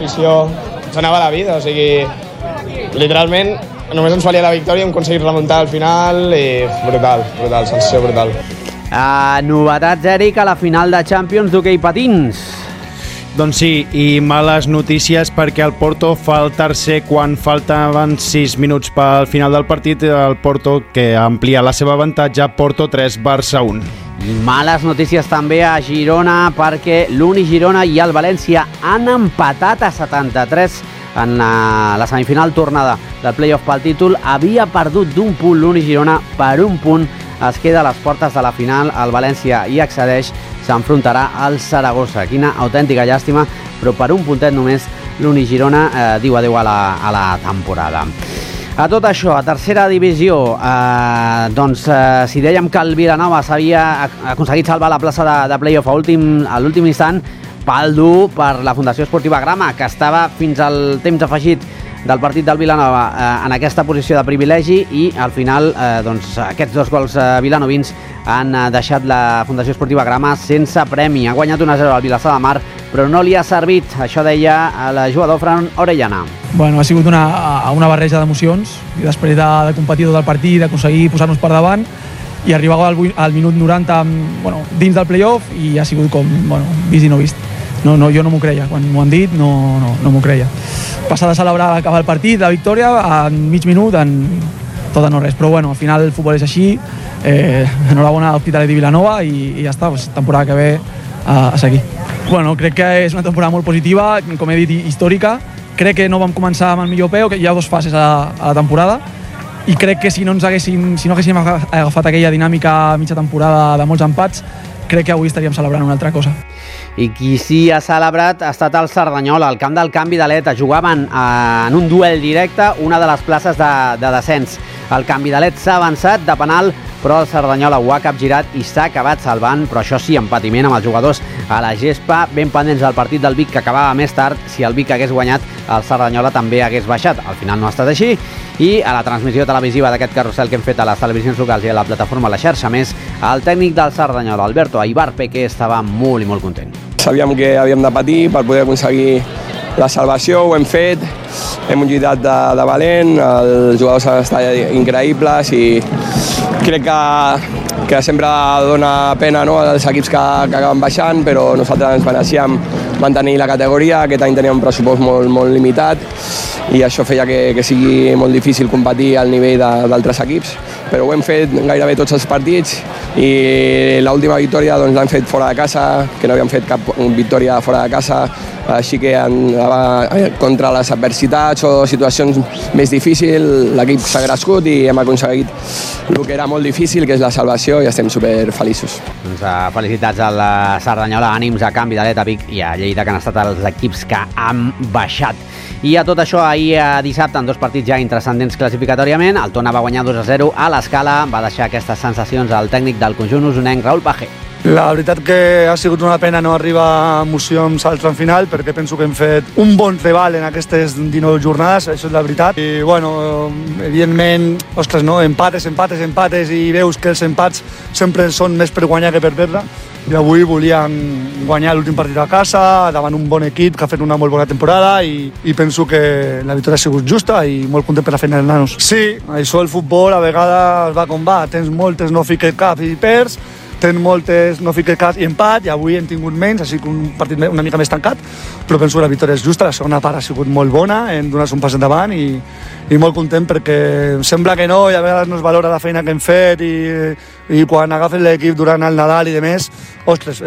l'afició s'anava a la vida, o sigui, literalment només ens valia la victòria, hem aconseguit remuntar al final i brutal, sensació brutal. Novetats, Eric, a la final de Champions d'hoquei patins. Doncs sí, i males notícies perquè el Porto fa el tercer quan faltaven 6 minuts pel final del partit. El Porto, que amplia la seva avantatge, Porto 3, Barça 1. I males notícies també a Girona perquè l'Uni Girona i el València han empatat a 73 en la semifinal tornada del play-off pel títol. Havia perdut d'1 punt l'Uni Girona, per 1 punt es queda a les portes de la final. El València hi accedeix, s'enfrontarà al Saragossa. Quina autèntica llàstima, però per 1 puntet només l'Uni Girona diu adeu a la temporada. A tot això, a tercera divisió, si dèiem que el Vilanova s'havia aconseguit salvar la plaça de play-off a l'últim instant, pal dur per la Fundació Esportiva Grama, que estava fins al temps afegit del partit del Vilanova en aquesta posició de privilegi, i al final aquests 2 gols vilanovins han deixat la Fundació Esportiva Grama sense premi. Ha guanyat 1-0 al Vilassar de Mar, però no li ha servit. Això deia el jugador Fran Orellana. Bueno, ha sigut una barreja d'emocions, i després de competir tot el partit, d'aconseguir posar-nos per davant, i arribar al minut 90 dins del play-off, i ha sigut com vist i no vist. Jo no m'ho creia, quan m'ho han dit no m'ho creia. Passar de celebrar acabar el partit, la victòria, en mig minut, tot no res. Però al final el futbol és així. Enhorabona a l'Hospitalet de Vilanova i ja està, temporada que ve a seguir. Crec que és una temporada molt positiva, com he dit, històrica. Crec que no vam començar amb el millor peu, que hi ha 2 fases a la temporada, i crec que si no haguéssim agafat aquella dinàmica mitja temporada de molts empats, crec que avui estaríem celebrant una altra cosa. I qui sí ha celebrat ha estat el Cerdanyola, al camp del Canvi d'Aleta. Jugaven en un duel directe una de les places de descens. El Canvi d'Alet s'ha avançat de penal, però el Cerdanyola ho ha capgirat i s'ha acabat salvant, però això sí, en patiment amb els jugadors a la gespa, ben pendents del partit del Vic, que acabava més tard. Si el Vic hagués guanyat, el Cerdanyola també hagués baixat. Al final no ha estat així, i a la transmissió televisiva d'aquest carrusel que hem fet a les televisions locals i a la plataforma La Xarxa Més, el tècnic del Cerdanyola, Alberto Aibar Peque, estava molt i molt content. Sabíem que havíem de patir per poder aconseguir la salvació, ho hem fet, hem lluitat de valent, els jugadors han estat increïbles i crec que sempre dona pena, no, als equips que acaben baixant, però nosaltres ens mereixíem mantenir la categoria. Aquest any teníem un pressupost molt limitat i això feia que sigui molt difícil competir al nivell d'altres equips, però ho hem fet gairebé tots els partits i l'última victòria l'hem fet fora de casa, que no havíem fet cap victòria fora de casa, així que contra les adversitats o situacions més difícils l'equip s'ha crescut i hem aconseguit el que era molt difícil, que és la salvació, i estem superfeliços. Felicitats a la Cerdanyola, ànims a Canvi d'Aleta, Vic i a Lleida, que han estat els equips que han baixat. I a tot això, ahir dissabte, en 2 partits ja intrascendents classificatòriament, el Tona va guanyar 2-0 a l'Escala, va deixar aquestes sensacions al tècnic del conjunt usonenc, Raül Pagé. La veritat que ha sigut una pena no arribar a emoció amb salts al final, perquè penso que hem fet un bon treball en aquestes 19 jornades, això és la veritat. I, evidentment, ostres, no? Empates, i veus que els empats sempre són més per guanyar que per perdre. I avui volíem guanyar l'últim partit a casa, davant un bon equip que ha fet una molt bona temporada, i penso que la victòria ha sigut justa i molt content per la feina dels nanos. Sí, això el futbol a vegades va com va, tens moltes no fiques cap i perds, tens moltes no fiques cap i empat, i avui hem tingut menys, així que un partit una mica més tancat, però penso que la victòria és justa. La segona part ha sigut molt bona, hem donat un pas endavant i molt content, perquè sembla que no, i a vegades no es valora la feina que hem fet, i quan agafes l'equip durant el Nadal i demés, ostres,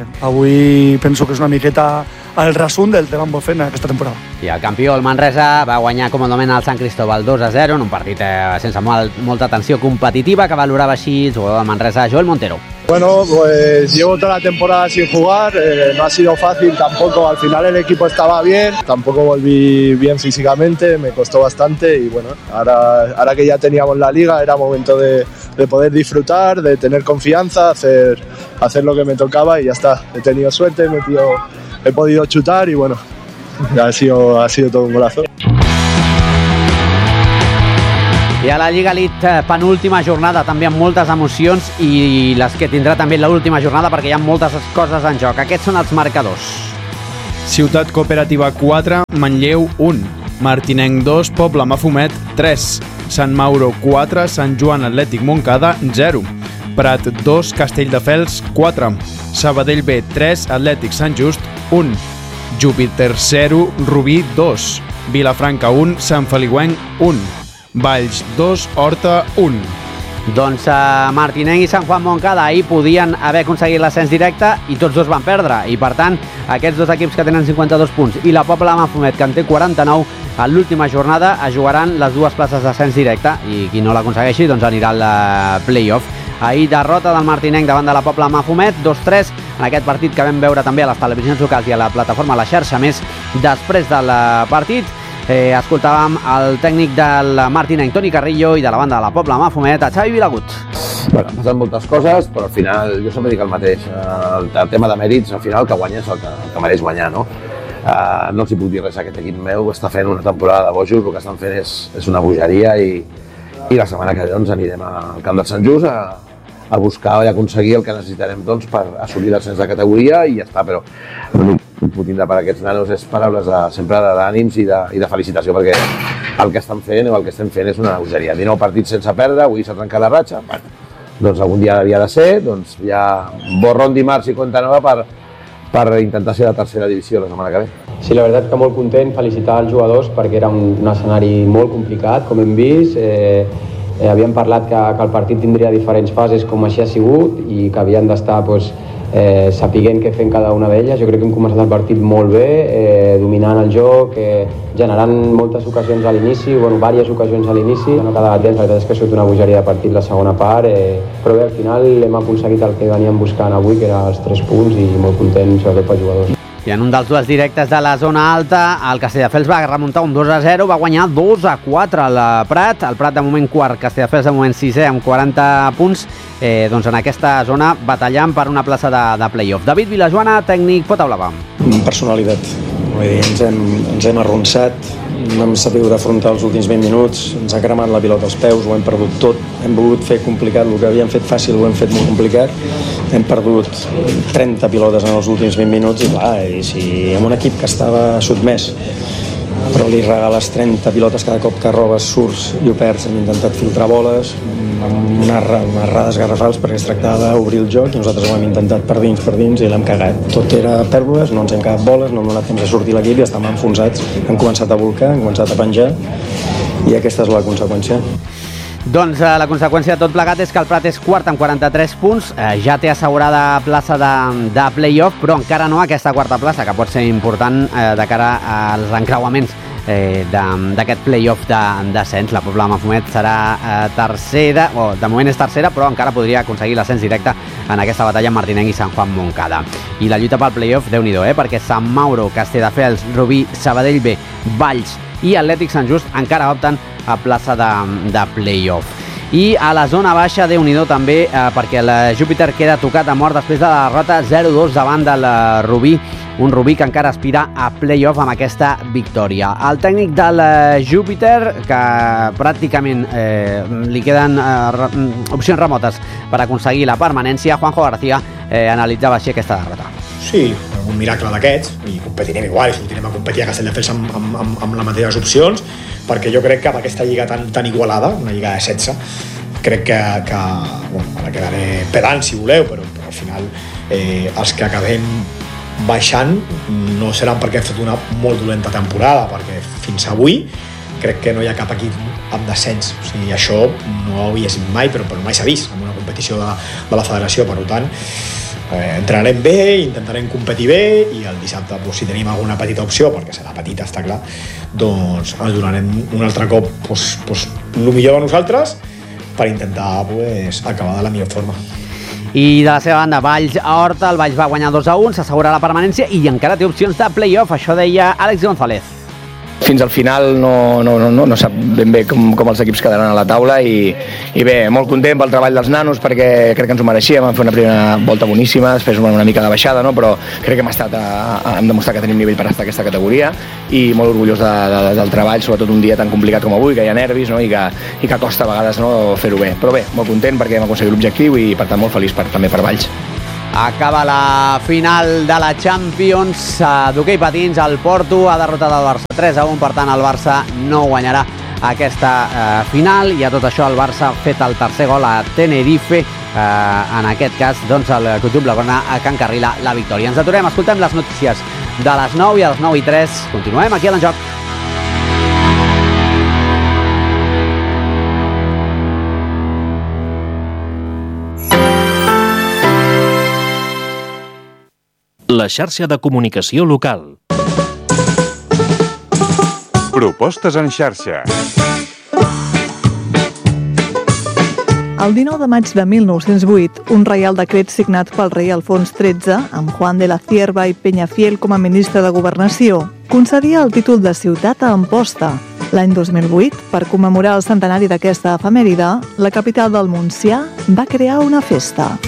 avui penso que és una miqueta el resum del que vam fer en aquesta temporada. I el campió, el Manresa, va guanyar còmodament al Sant Cristóbal 2-0 en un partit sense molta tensió competitiva, que valorava així el jugador del Manresa, Joel Montero. Bueno, pues llevo toda la temporada sin jugar, no ha sido fácil tampoco, al final el equipo estaba bien, tampoco volví bien físicamente, me costó bastante, y bueno, ahora que ya teníamos la liga era momento de poder disfrutar, de tener confianza, hacer lo que me tocaba, y ya está. He tenido suerte, he podido chutar y bueno, ha sido todo un golazo. I a la Lliga Elite, penúltima jornada, també amb moltes emocions, i les que tindrà també l'última jornada, perquè hi ha moltes coses en joc. Aquests són els marcadors. Ciutat Cooperativa 4, Manlleu 1, Martinenc 2, Poble Mafumet 3, Sant Mauro 4, Sant Joan Atlètic Montcada 0, Prat 2, Castelldefels 4, Sabadell B 3, Atlètic Sant Just 1, Júpiter 0, Rubí 2, Vilafranca 1, Sant Feliuenc 1, Valls 2, Horta 1. Doncs Martinenc i Sant Joan Montcada ahir podien haver aconseguit l'ascens directe i tots dos van perdre. I per tant, aquests dos equips que tenen 52 punts i la Pobla Mafumet, que en té 49, a l'última jornada es jugaran les dues places d'ascens directe i qui no l'aconsegueixi doncs anirà al play-off. Ahir derrota del Martinenc davant de la Pobla Mafumet, 2-3, en aquest partit que vam veure també a les televisions locals i a la plataforma La Xarxa Més després del partit. Escoltàvem el tècnic del Martinenc, Toni Carrillo, i de la banda de la Pobla Mafumet, a Xavi Vilagut. Bueno, han passat moltes coses, però al final jo sempre dic el mateix. El tema de mèrits, al final el que guanya és el que mereix guanyar, no? No els hi puc dir res a aquest equip meu, està fent una temporada de bojos, el que estan fent és una bogeria i la setmana que ve doncs, anirem al camp del Sant Just a buscar i aconseguir el que necessitarem doncs, per assolir l'ascens de categoria i ja està, però l'únic que puc tindre per aquests nanos és paraules sempre d'ànims i de felicitació, perquè el que estan fent o el que estem fent és una bogeria. 19 partits sense perdre, avui s'ha trencat la ratxa, bueno, doncs algun dia havia de ser, doncs ja borrón dimarts i compta nova per intentar ser la tercera divisió la setmana que ve. Sí, la veritat que molt content, felicitar els jugadors perquè era un escenari molt complicat, com hem vist. Havíem parlat que el partit tindria diferents fases, com així ha sigut, i que havien d'estar sapiguent què fer en cada una d'elles. Jo crec que hem començat el partit molt bé, dominant el joc, generant moltes ocasions a l'inici, diverses ocasions a l'inici. No quedava temps, la veritat és que ha sigut una bogeria de partit la segona part, però bé, al final hem aconseguit el que veníem buscant avui, que eren els 3 punts, i molt content, sobretot pels jugadors. I en un dels duels directes de la zona alta, el Castelldefels va remuntar un 2-0, va guanyar 2-4 al Prat. El Prat de moment quart, Castelldefels de moment sisè amb 40 punts. Doncs en aquesta zona batallant per una plaça de play-off. David Vilajoana, tècnic Pota Blava. Personalitat. Ens hem arronsat, no hem sabut afrontar els últims 20 minuts, ens ha cremat la pilota als peus, ho hem perdut tot, hem volgut fer complicat, el que havíem fet fàcil ho hem fet molt complicat, hem perdut 30 pilotes en els últims 20 minuts i clar, si amb un equip que estava sotmès però li regales 30 pilotes cada cop que robes, surts i ho perds, hem intentat filtrar boles, unes errades garrafals perquè es tractava d'obrir el joc i nosaltres ho hem intentat per dins i l'hem cagat. Tot era pèrdues, no ens hem quedat boles, no hem donat temps de sortir l'equip i estàvem enfonsats, hem començat a volcar, hem començat a penjar i aquesta és la conseqüència. Doncs la conseqüència de tot plegat és que el Prat és quart amb 43 punts, ja té assegurada plaça de play-off, però encara no aquesta quarta plaça, que pot ser important de cara als encreuaments d'aquest play-off d'ascens. La Pobla Mafumet serà tercera, o de moment és tercera, però encara podria aconseguir l'ascens directe en aquesta batalla amb Martinenc i Sant Joan Montcada. I la lluita pel play-off, Déu-n'hi-do, perquè Sant Mauro, Castelldefels, Rubí, Sabadell B, Valls i Atlètic Sant Just encara opten a plaça de play-off. I a la zona baixa, Déu-n'hi-do també, perquè el Júpiter queda tocat a mort després de la derrota 0-2 davant del Rubí, un Rubí que encara aspira a play-off amb aquesta victòria. El tècnic del Júpiter, que pràcticament li queden opcions remotes per aconseguir la permanència, Juanjo García, analitzava així aquesta derrota. Sí, un miracle d'aquests, i competirem igual, i sortirem a competir a Castelldefels amb les mateixes opcions, perquè jo crec que amb aquesta lliga tan igualada, una lliga de 16, crec que ara quedaré pedant si voleu, però al final els que acabem baixant no seran perquè hem fet una molt dolenta temporada, perquè fins avui crec que no hi ha cap equip amb descens, o sigui, això no ho havia sigut mai, però mai s'ha vist en una competició de la federació, per tant entrenarem bé, intentarem competir bé i el dissabte, si tenim alguna petita opció, perquè serà petita, està clar, doncs ens donarem un altre cop el millor de nosaltres per intentar acabar de la millor forma. I de la seva banda, Valls a Horta, el Valls va guanyar 2-1, s'assegura la permanència i encara té opcions de play-off, això deia Àlex González. Fins al final no sap ben bé com els equips quedaran a la taula i bé, molt content pel treball dels nanos perquè crec que ens ho mereixíem, vam fer una primera volta boníssima, després una mica de baixada, no? Però crec que hem demostrat que tenim nivell per estar a aquesta categoria i molt orgullós del treball, sobretot un dia tan complicat com avui, que hi ha nervis, no? I que costa a vegades, no, fer-ho bé, però bé, molt content perquè hem aconseguit l'objectiu i per tant molt feliç també per Valls. Acaba la final de la Champions d'hoquei patins. El Porto ha derrotat el Barça 3-1, per tant el Barça no guanyarà aquesta final, i a tot això el Barça ha fet el tercer gol a Tenerife. En aquest cas, doncs, el club blaugrana que encarrila la victòria. Ens aturem, escoltem les notícies de les 9 i a les 9:03 continuem aquí a l'Enjoc. La xarxa de comunicació local. Propostes en xarxa. El 19 de maig de 1908, un reial decret signat pel rei Alfons XIII, amb Juan de la Cierva i Peñafiel com a ministre de Governació, concedia el títol de ciutat a Amposta. L'any 2008, per commemorar el centenari d'aquesta efemèride, la capital del Montsià va crear una festa.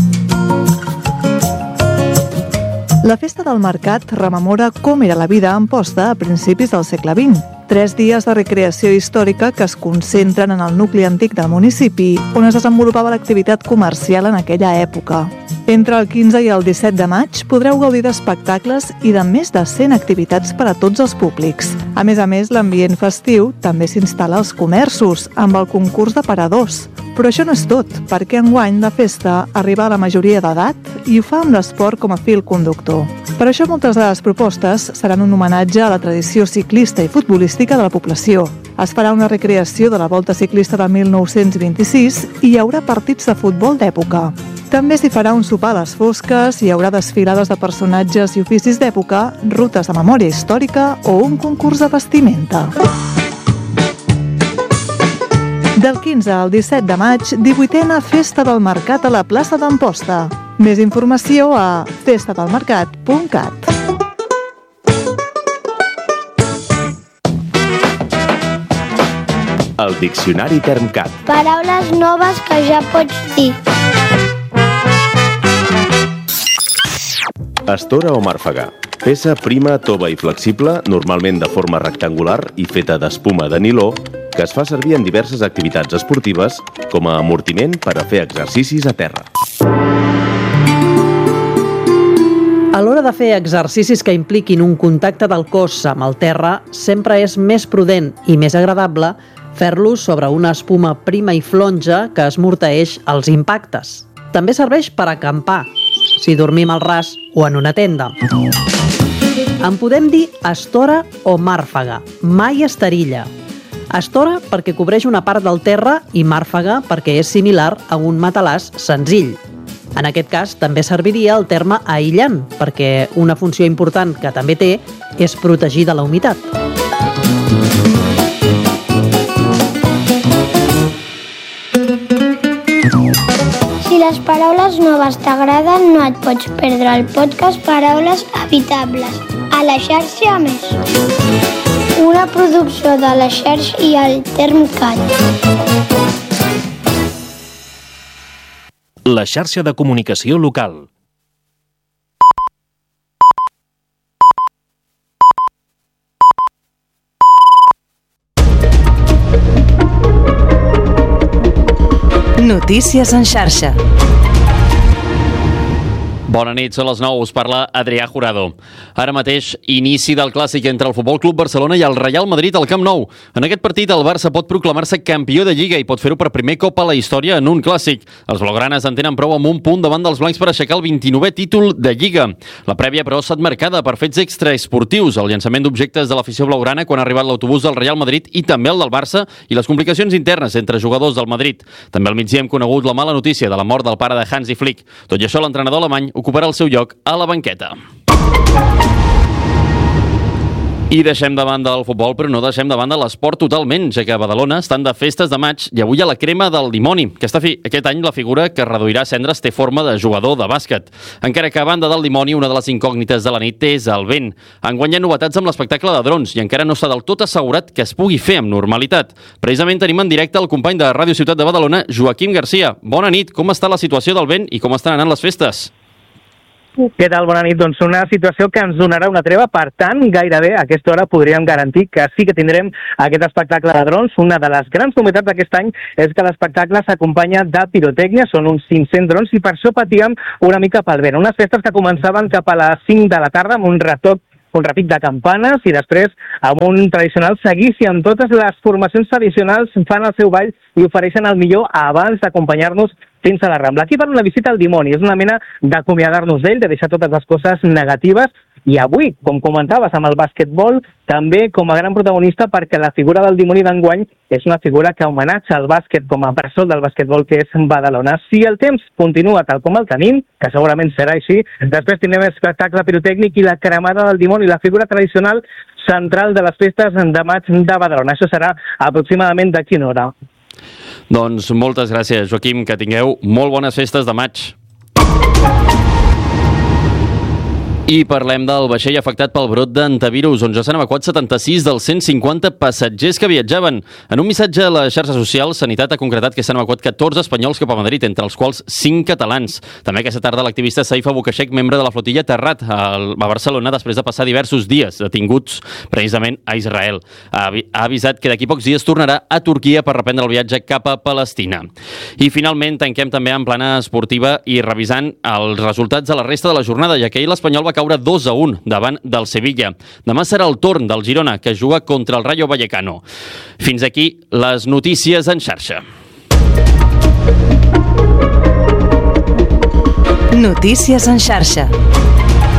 La festa del mercat rememora com era la vida a Amposta a principis del segle XX. 3 dies de recreació històrica que es concentren en el nucli antic del municipi, on es desenvolupava l'activitat comercial en aquella època. Entre el 15 i el 17 de maig podreu gaudir d'espectacles i de més de 100 activitats per a tots els públics. A més, l'ambient festiu també s'instal·la als comerços, amb el concurs de paradors. Però això no és tot, perquè enguany la festa arriba a la majoria d'edat i ho fa amb l'esport com a fil conductor. Per això moltes de les propostes seran un homenatge a la tradició ciclista i futbolística de la població. Es farà una recreació de la Volta Ciclista de 1926 i hi haurà partits de futbol d'època. També s'hi farà un sopar a les fosques, hi haurà desfilades de personatges i oficis d'època, rutes de memòria històrica o un concurs de vestimenta. Del 15 al 17 de maig, 18a Festa del Mercat a la plaça d'Amposta. Més informació a festadelmercat.cat. El Diccionari Termcat. Paraules noves que ja pots dir. Estora o màrfega. Peça prima, tova i flexible, normalment de forma rectangular i feta d'espuma de niló, que es fa servir en diverses activitats esportives com a amortiment per a fer exercicis a terra. A l'hora de fer exercicis que impliquin un contacte del cos amb el terra, sempre és més prudent i més agradable fer-los sobre una espuma prima i flonja que esmorteeix els impactes. També serveix per acampar, si dormim al ras o en una tenda. En podem dir estora o màrfega, mai esterilla. Estora perquè cobreix una part del terra i màrfega perquè és similar a un matalàs senzill. En aquest cas també serviria el terme aïllant, perquè una funció important que també té és protegir de la humitat. Si les paraules noves t'agraden, no et pots perdre el podcast Paraules Habitables, a la xarxa Més. Una producció de la xarxa i el Termcat. La xarxa de comunicació local. Notícies en xarxa. Bona nit, són les 9, us parla Adrià Jurado. Ara mateix, inici del clàssic entre el Futbol Club Barcelona i el Real Madrid al Camp Nou. En aquest partit, el Barça pot proclamar-se campió de Lliga i pot fer-ho per primer cop a la història en un clàssic. Els blaugranes en tenen prou amb un punt davant dels blancs per aixecar el 29è títol de Lliga. La prèvia, però, ha estat marcada per fets extraesportius, el llançament d'objectes de l'afició blaugrana quan ha arribat l'autobús del Real Madrid i també el del Barça i les complicacions internes entre jugadors del Madrid. També al migdia hem conegut la mala notícia de la mort del pare de Hansi Flick. Tot i això, l'entrenador alemany ocuparà el seu lloc a la banqueta. I deixem de banda el futbol, però no deixem de banda l'esport totalment, ja que a Badalona estan de festes de maig i avui a la crema del dimoni. Aquest any la figura que reduirà cendres té forma de jugador de bàsquet. Encara que a banda del dimoni, una de les incògnites de la nit és el vent. Enguany hi ha novetats amb l'espectacle de drons i encara no està del tot assegurat que es pugui fer amb normalitat. Precisament tenim en directe el company de Ràdio Ciutat de Badalona, Joaquim Garcia. Bona nit, com està la situació del vent i com estan anant les festes? Què tal? Bona nit. Doncs una situació que ens donarà una treva, per tant, gairebé a aquesta hora podríem garantir que sí que tindrem aquest espectacle de drons. Una de les grans novetats d'aquest any és que l'espectacle s'acompanya de pirotècnia, són uns 500 drons, i per això patíem una mica pel vent. Unes festes que començaven cap a les 5 de la tarda amb un repic de campanes i després amb un tradicional seguici amb totes les formacions tradicionals fan el seu ball i ofereixen el millor abans d'acompanyar-nos fins a la Rambla. Aquí fan una visita al dimoni, és una mena d'acomiadar-nos d'ell, de deixar totes les coses negatives, i avui, com comentaves, amb el bàsquetbol, també com a gran protagonista, perquè la figura del dimoni d'enguany és una figura que homenatja al bàsquet com a bressol del bàsquetbol que és Badalona. Si el temps continua tal com el tenim, que segurament serà així, després tindrem espectacle pirotècnic i la cremada del dimoni, la figura tradicional central de les festes de maig de Badalona. Això serà aproximadament d'aquí una hora. Doncs moltes gràcies, Joaquim, que tingueu molt bones festes de maig. I parlem del vaixell afectat pel brot d'hantavirus, on ja s'han evacuat 76 dels 150 passatgers que viatjaven. En un missatge a les xarxes socials, Sanitat ha concretat que s'han evacuat 14 espanyols cap a Madrid, entre els quals 5 catalans. També aquesta tarda l'activista Saif Abukashek, membre de la flotilla, ha aterrat a Barcelona després de passar diversos dies detinguts precisament a Israel. Ha avisat que d'aquí pocs dies tornarà a Turquia per reprendre el viatge cap a Palestina. I finalment tanquem també en plana esportiva i revisant els resultats de la resta de la jornada, ja que ahir l'Espanyol va caure 2-1 davant del Sevilla. Demà serà el torn del Girona, que juga contra el Rayo Vallecano. Fins aquí les notícies en xarxa. Notícies en xarxa.